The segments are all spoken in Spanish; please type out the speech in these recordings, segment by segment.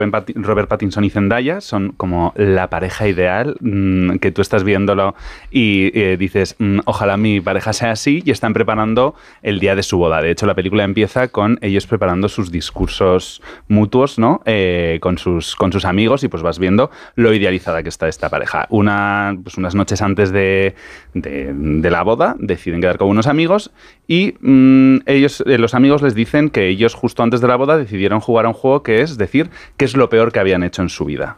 Robert Pattinson y Zendaya son como la pareja ideal, que tú estás viéndolo y dices, ojalá mi pareja sea así, y están preparando el día de su boda. De hecho, la película empieza con ellos preparando sus discursos mutuos, ¿no? Con sus amigos, y pues vas viendo lo idealizada que está esta pareja. Unas noches antes de la boda deciden quedar con unos amigos y ellos, los amigos les dicen que ellos justo antes de la boda decidieron jugar a un juego que es decir qué es lo peor que habían hecho en su vida.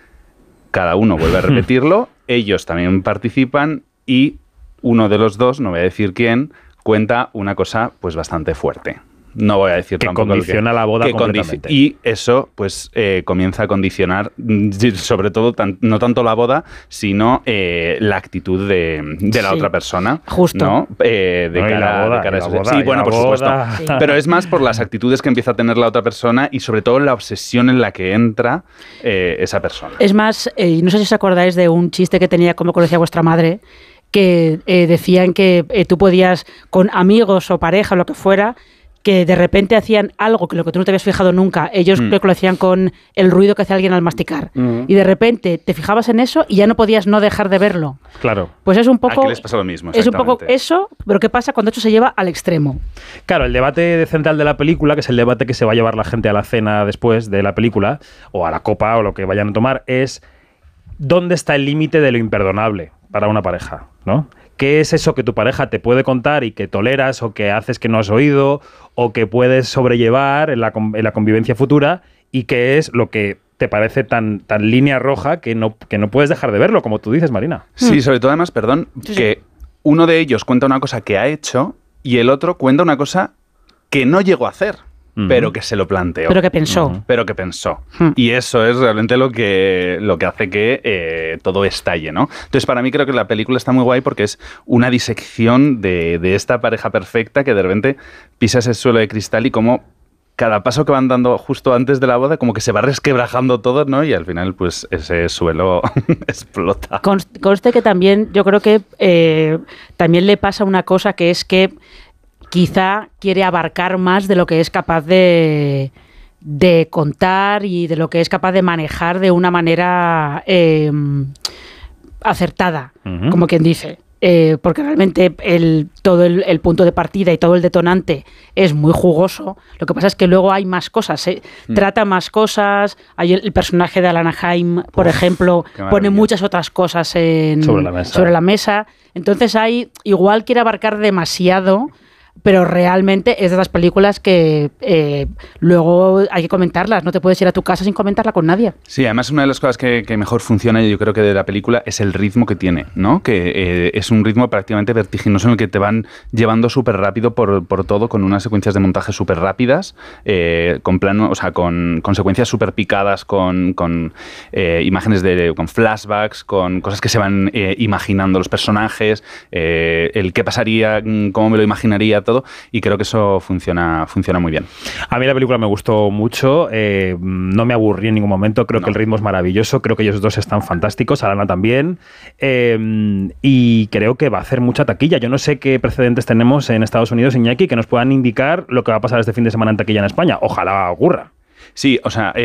Cada uno vuelve a repetirlo, ellos también participan y uno de los dos, no voy a decir quién, cuenta una cosa pues bastante fuerte. No voy a decir que tampoco condiciona la boda completamente. Y eso pues comienza a condicionar sobre todo no tanto la boda, sino la actitud de la otra persona. Justo. ¿no? De cara a eso. Sí, bueno, por supuesto. Sí. Pero es más por las actitudes que empieza a tener la otra persona y sobre todo la obsesión en la que entra esa persona. Es más, no sé si os acordáis de un chiste que tenía Cómo conocía a vuestra madre, que decían que tú podías, con amigos o pareja o lo que fuera, que de repente hacían algo que lo que tú no te habías fijado nunca. Ellos creo que lo hacían con el ruido que hace alguien al masticar. Y de repente te fijabas en eso y ya no podías no dejar de verlo. Claro. Pues es un poco... Aquí les pasa lo mismo, es un poco eso, pero ¿qué pasa cuando esto se lleva al extremo? Claro, el debate central de la película, que es el debate que se va a llevar la gente a la cena después de la película, o a la copa, o lo que vayan a tomar, es ¿dónde está el límite de lo imperdonable para una pareja? ¿No? ¿Qué es eso que tu pareja te puede contar y que toleras o que haces que no has oído o que puedes sobrellevar en la convivencia futura, y qué es lo que te parece tan línea roja que no puedes dejar de verlo, como tú dices, Marina? Sí, sobre todo además, perdón, que uno de ellos cuenta una cosa que ha hecho y el otro cuenta una cosa que no llegó a hacer. Pero que se lo planteó. Pero que pensó. Pero que pensó. Y eso es realmente lo que hace que todo estalle, ¿no? Entonces, para mí creo que la película está muy guay porque es una disección de esta pareja perfecta que de repente pisa ese suelo de cristal y como cada paso que van dando justo antes de la boda como que se va resquebrajando todo, ¿no? Y al final, pues, ese suelo explota. Conste que también, yo creo que también le pasa una cosa, que es que quizá quiere abarcar más de lo que es capaz de contar y de lo que es capaz de manejar de una manera acertada, como quien dice. Porque realmente todo el punto de partida y todo el detonante es muy jugoso. Lo que pasa es que luego hay más cosas, trata más cosas. Hay el personaje de Alana Haim, por ejemplo, pone muchas otras cosas sobre la mesa. Entonces igual quiere abarcar demasiado, pero realmente es de las películas que luego hay que comentarlas. No te puedes ir a tu casa sin comentarla con nadie. Sí, además una de las cosas que mejor funciona, yo creo que de la película, es el ritmo que tiene, ¿no? Que es un ritmo prácticamente vertiginoso en el que te van llevando súper rápido por todo, con unas secuencias de montaje súper rápidas, con secuencias súper picadas, con imágenes con flashbacks, con cosas que se van imaginando los personajes, el qué pasaría, cómo me lo imaginaría, todo, y creo que eso funciona muy bien. A mí la película me gustó mucho, no me aburrí en ningún momento, creo que el ritmo es maravilloso, creo que ellos dos están fantásticos, Alana también, y creo que va a hacer mucha taquilla. Yo no sé qué precedentes tenemos en Estados Unidos, Iñaki, que nos puedan indicar lo que va a pasar este fin de semana en taquilla en España. Ojalá ocurra. Sí, o sea,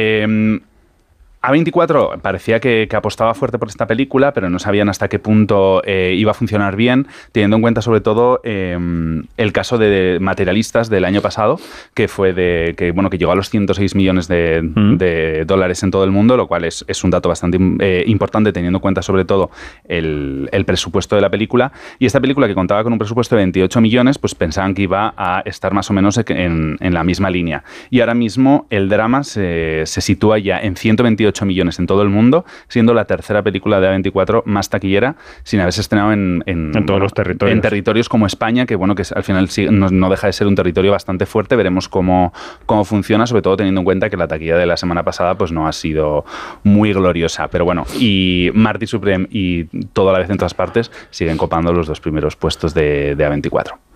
A24 parecía que apostaba fuerte por esta película, pero no sabían hasta qué punto iba a funcionar bien, teniendo en cuenta sobre todo el caso de Materialistas del año pasado, que fue que llegó a los 106 millones de dólares en todo el mundo, lo cual es un dato bastante importante, teniendo en cuenta sobre todo el presupuesto de la película. Y esta película, que contaba con un presupuesto de 28 millones, pues pensaban que iba a estar más o menos en la misma línea. Y ahora mismo el drama se sitúa ya en 128 millones en todo el mundo, siendo la tercera película de A24 más taquillera, sin haberse estrenado en todos los territorios. En territorios como España, que al final sí, no deja de ser un territorio bastante fuerte. Veremos cómo funciona, sobre todo teniendo en cuenta que la taquilla de la semana pasada pues no ha sido muy gloriosa. Pero bueno, y Marty Supreme y Todo a la vez en todas partes siguen copando los dos primeros puestos de A24.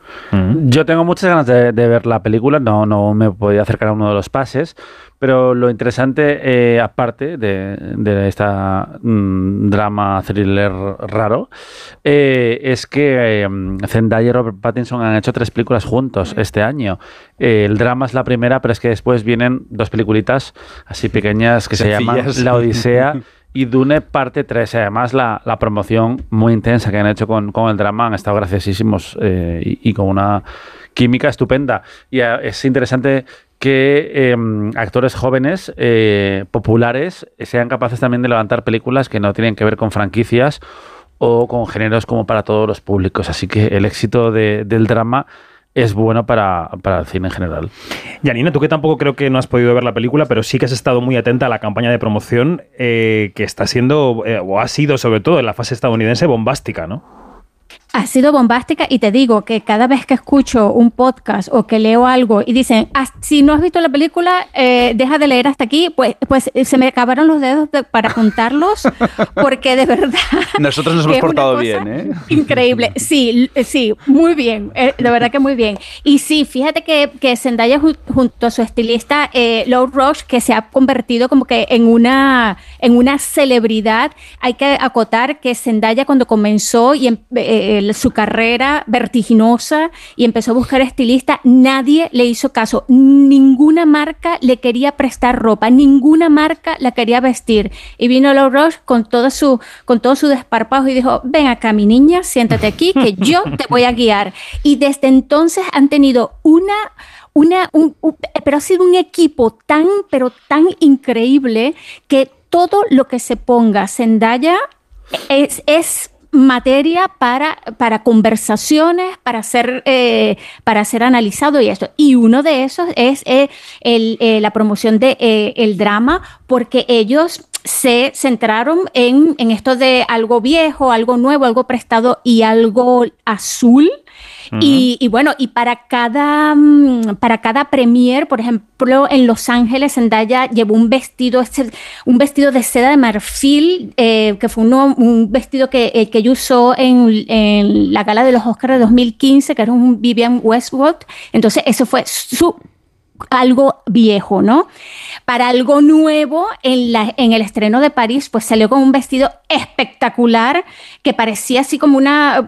Yo tengo muchas ganas de ver la película, no me podía acercar a uno de los pases, pero lo interesante, aparte de esta drama thriller raro, es que Zendaya y Robert Pattinson han hecho 3 películas juntos este año. El drama es la primera, pero es que después vienen 2 peliculitas así pequeñas que se llaman La Odisea y Dune parte 3. Además, la promoción muy intensa que han hecho con el drama, han estado graciosísimos y con una química estupenda. Y es interesante que actores jóvenes, populares, sean capaces también de levantar películas que no tienen que ver con franquicias o con géneros como para todos los públicos. Así que el éxito del drama es bueno para el cine en general. Janina, tú que tampoco creo que no has podido ver la película, pero sí que has estado muy atenta a la campaña de promoción que está siendo, o ha sido sobre todo en la fase estadounidense, bombástica, ¿no? Ha sido bombástica y te digo que cada vez que escucho un podcast o que leo algo y dicen, si no has visto la película, deja de leer hasta aquí, pues se me acabaron los dedos para contarlos, porque de verdad... Nosotros nos hemos portado bien, ¿eh? Increíble, sí, muy bien, de verdad que muy bien. Y sí, fíjate que Zendaya junto a su estilista Laura Roche, que se ha convertido como que en una celebridad. Hay que acotar que Zendaya cuando comenzó su carrera vertiginosa y empezó a buscar estilista, nadie le hizo caso, ninguna marca le quería prestar ropa, ninguna marca la quería vestir, y vino Laura Roche con todo su desparpajo y dijo, ven acá mi niña, siéntate aquí que yo te voy a guiar. Y desde entonces han tenido pero ha sido un equipo tan increíble que todo lo que se ponga Zendaya es materia para conversaciones, para ser analizado y esto. Y uno de esos es la promoción de el drama, porque ellos se centraron en esto de algo viejo, algo nuevo, algo prestado y algo azul. Y bueno, y para cada premier, por ejemplo, en Los Ángeles, Zendaya llevó un vestido de seda de marfil, que fue un vestido que ella usó en la gala de los Oscars de 2015, que era un Vivienne Westwood. Entonces, eso fue algo viejo, ¿no? Para algo nuevo, en el estreno de París, pues salió con un vestido espectacular que parecía así como una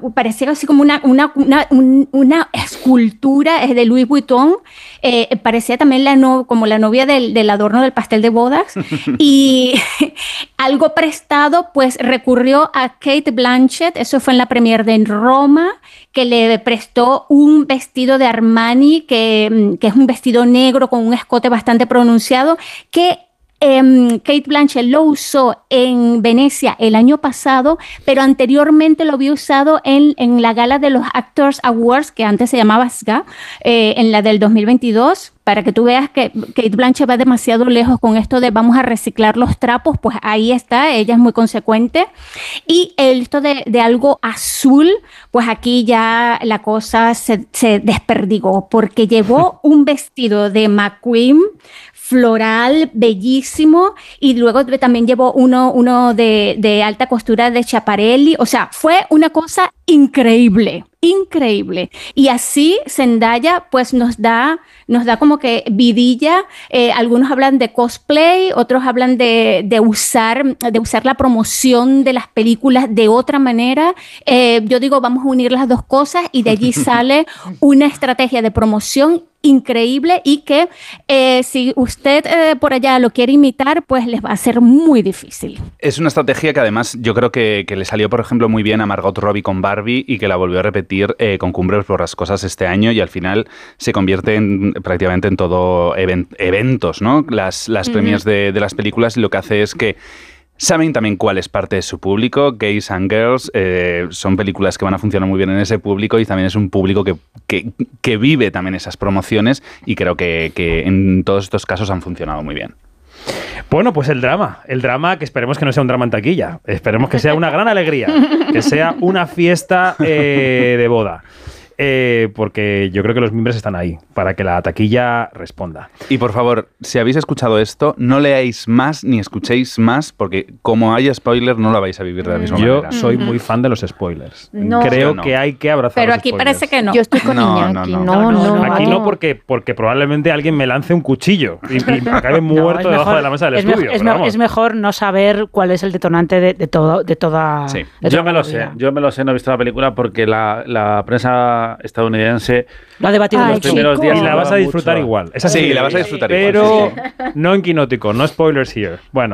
escultura de Louis Vuitton. Parecía también como la novia del adorno del pastel de bodas. Y algo prestado, pues recurrió a Kate Blanchett, eso fue en la premiere de Roma, que le prestó un vestido de Armani, que es un vestido negro con un escote bastante pronunciado, que Kate Blanchett lo usó en Venecia el año pasado, pero anteriormente lo había usado en la gala de los Actors Awards, que antes se llamaba SGA, en la del 2022. Para que tú veas que Kate Blanchett va demasiado lejos con esto de vamos a reciclar los trapos, pues ahí está, ella es muy consecuente. Y esto de algo azul, pues aquí ya la cosa se desperdigó, porque llevó un vestido de McQueen floral, bellísimo, y luego también llevó uno de alta costura de Schiaparelli. O sea, fue una cosa increíble. Y así Zendaya pues nos da como que vidilla. Algunos hablan de cosplay, otros hablan de usar la promoción de las películas de otra manera. Yo digo, vamos a unir las dos cosas, y de allí sale una estrategia de promoción increíble, y que si usted por allá lo quiere imitar, pues les va a ser muy difícil. Es una estrategia que además yo creo que le salió, por ejemplo, muy bien a Margot Robbie con Barbie, y que la volvió a repetir con Cumbres Borrascosas este año, y al final se convierte prácticamente en todo eventos, ¿no? Las premiers de las películas, y lo que hace es que saben también cuál es parte de su público. Gays and Girls son películas que van a funcionar muy bien en ese público, y también es un público que vive también esas promociones, y creo que en todos estos casos han funcionado muy bien. Bueno, pues el drama que esperemos que no sea un drama en taquilla, esperemos que sea una gran alegría, que sea una fiesta de boda. porque yo creo que los mimbres están ahí, para que la taquilla responda. Y por favor, si habéis escuchado esto, no leáis más ni escuchéis más, porque como haya spoiler, no lo vais a vivir de la misma Yo manera. soy muy fan de los spoilers. No. Creo No. que hay que abrazar Pero los aquí spoilers. parece que no. Yo estoy con No, Iñaki. no, No, no. Aquí no, no. porque probablemente alguien me lance un cuchillo y acabe No, muerto es debajo mejor- de la mesa del es estudio. es pero vamos. es mejor no saber cuál es el detonante de toda. Sí. de Yo toda me lo movida. sé, no he visto la película porque la prensa estadounidense Lo ha debatido Ay, los los primeros chico. días Y la vas a hablaba disfrutar mucho. igual. Esa Sí, sí, la vas a disfrutar pero igual, no en quinótico, no spoilers here. Bueno,